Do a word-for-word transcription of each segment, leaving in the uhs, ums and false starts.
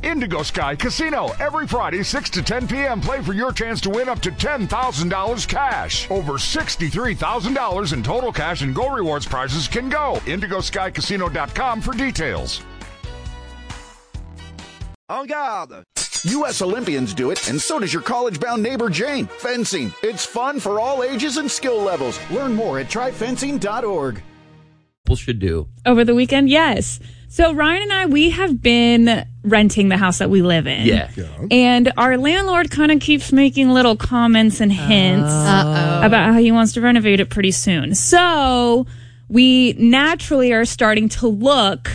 Indigo Sky Casino. Every Friday, six to ten p.m. Play for your chance to win up to ten thousand dollars cash. Over sixty-three thousand dollars in total cash and Go Rewards prizes can go. indigo sky casino dot com for details. En garde! U S Olympians do it, and so does your college-bound neighbor Jane. Fencing. It's fun for all ages and skill levels. Learn more at try fencing dot org. People should do. Over the weekend, yes. So Ryan and I, we have been renting the house that we live in. Yeah. And our landlord kind of keeps making little comments and hints Uh-oh. about how he wants to renovate it pretty soon. So we naturally are starting to look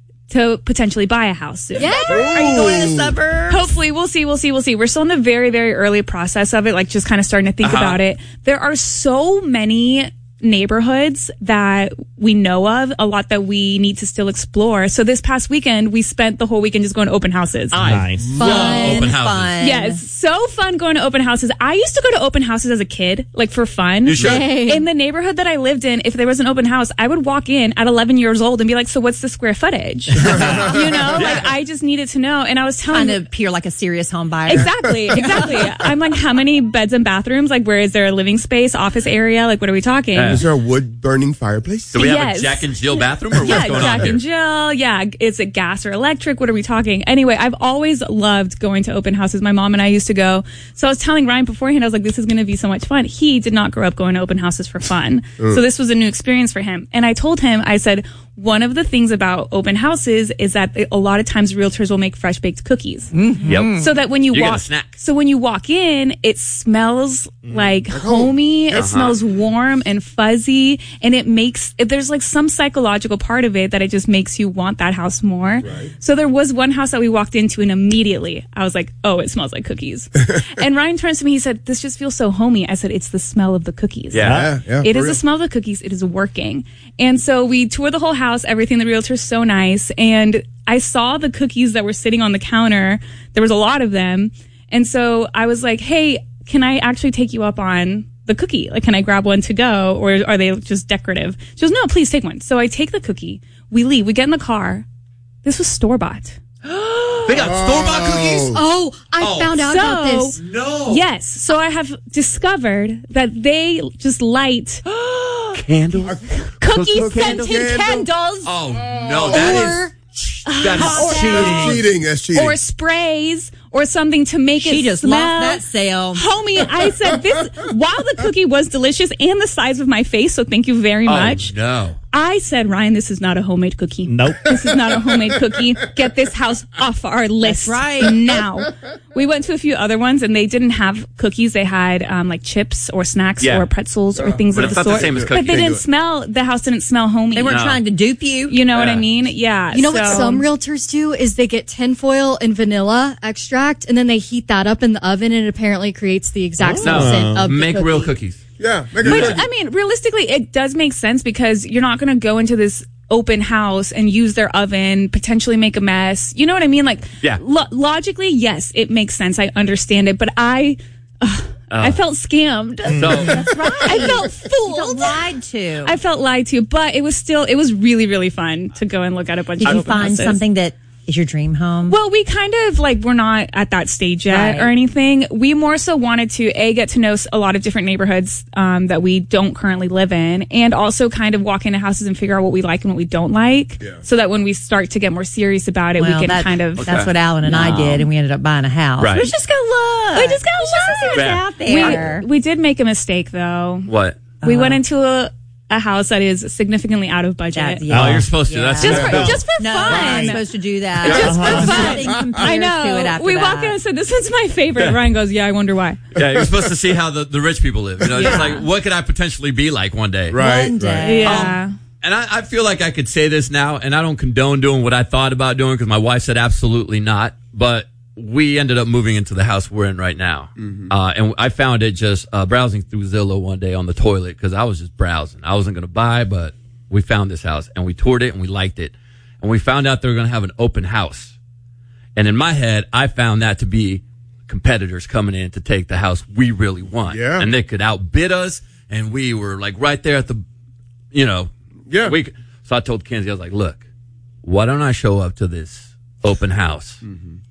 to potentially buy a house soon. Yeah. Are you going to the suburbs? Hopefully. We'll see. We'll see. We'll see. We're still in the very, very early process of it, like just kind of starting to think Uh-huh. about it. There are so many neighborhoods that we know of, a lot that we need to still explore. So this past weekend, we spent the whole weekend just going to open houses. Nice. Fun, Open houses. fun. Yes, so fun going to open houses. I used to go to open houses as a kid, like for fun. You should. In the neighborhood that I lived in, if there was an open house, I would walk in at eleven years old and be like, so what's the square footage? you know, like I just needed to know. And I was telling Kind of appear like a serious home buyer. Exactly, exactly. I'm like, how many beds and bathrooms? Like, where is there a living space, office area? Like, what are we talking? Yeah. Is there a wood burning fireplace? Do we have Yes. a Jack and Jill bathroom, or what's Yeah, going Jack on here? and Jill. Yeah, is it gas or electric? What are we talking? Anyway, I've always loved going to open houses. My mom and I used to go. So I was telling Ryan beforehand, I was like, this is going to be so much fun. He did not grow up going to open houses for fun. So this was a new experience for him. And I told him, I said, one of the things about open houses is that a lot of times realtors will make fresh baked cookies. Yep. So that when you You get walk, a snack. so when you walk in, it smells like homey. It smells warm and fuzzy, and it makes there's like some psychological part of it that it just makes you want that house more. So there was one house that we walked into, and immediately I was like, "Oh, it smells like cookies." And Ryan turns to me, he said, "This just feels so homey." I said, "It's the smell of the cookies." Yeah. yeah. It for is real. the smell of the cookies. It is working. And so we toured the whole house, everything. The realtor's so nice. And I saw the cookies that were sitting on the counter. There was a lot of them. And so I was like, hey, can I actually take you up on the cookie? Like, can I grab one to go, or are they just decorative? She goes, no, please take one. So I take the cookie. We leave. We get in the car. This was store-bought. They got store-bought cookies? Oh, I Oh. found out about So- this. No. Yes. So I have discovered that they just light Candles? cookie-scented candle. candles. Oh, no. That Or- is... That's Or- cheating. That's cheating. That's cheating. or sprays or something to make She it just smell. lost that sale. Homie, I said this while the cookie was delicious and the size of my face, so thank you very much. Oh, no. I said, Ryan, this is not a homemade cookie. Nope. This is not a homemade cookie. Get this house off our list right. now. We went to a few other ones and they didn't have cookies. They had um, like chips or snacks Yeah. or pretzels or things But of it's the not the sort. same as But cookies. they Can't didn't do it. smell. The house didn't smell homey. They weren't No. trying to dupe you. You know what I Yeah. mean? Yeah. You know what so- some realtors do is they get tinfoil and vanilla extract, and then they heat that up in the oven, and it apparently creates the exact same No. scent of the Make cookie. real cookies. yeah. Make it Which, cookie. I mean, realistically, it does make sense because you're not going to go into this open house and use their oven, potentially make a mess. You know what I mean? Like, Yeah. lo- logically, yes, it makes sense. I understand it, but I, ugh, I felt scammed. So, That's right. I felt fooled. Lied to. I felt lied to, but it was still, it was really, really fun to go and look at a bunch Did of you open find houses. something that is your dream home? Well, we kind of like, we're not at that stage yet Right. or anything. We more so wanted to, A, get to know s- a lot of different neighborhoods um, that we don't currently live in, and also kind of walk into houses and figure out what we like and what we don't like, Yeah. so that when we start to get more serious about it, Well, we can that- kind of. That's what Alan and I did, and we ended up buying a house. Right. We just go look. We just got Let's just see what's Yeah. out there. We, we did make a mistake though. what? We Uh-huh. went into a, a house that is significantly out of budget. That- yeah. Oh, you're supposed to. That's Just yeah. for, just for No, fun. we're not supposed to do that. Just for Uh-huh. fun. Nothing compares I to it know. after We that. walk in and said, "This one's my favorite." Ryan goes, "Yeah, I wonder why." Yeah, you're supposed to see how the, the rich people live. You know, it's like, what could I potentially be like one day? right. One Right. day. Yeah. Um, and I, I feel like I could say this now, and I don't condone doing what I thought about doing because my wife said absolutely not. But we ended up moving into the house we're in right now. Uh, and I found it just uh, browsing through Zillow one day on the toilet because I was just browsing. I wasn't going to buy, but we found this house and we toured it and we liked it. And we found out they were going to have an open house. And in my head, I found that to be competitors coming in to take the house we really want. Yeah. And they could outbid us. And we were like right there at the, you know, Yeah. we, so I told Kenzie, I was like, look, why don't I show up to this open house